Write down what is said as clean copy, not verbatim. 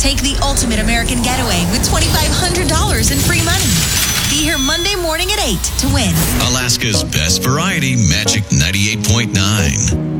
Take the ultimate American getaway with $2,500 in free money. Be here Monday morning at 8 to win. Alaska's best variety, Magic 98.9.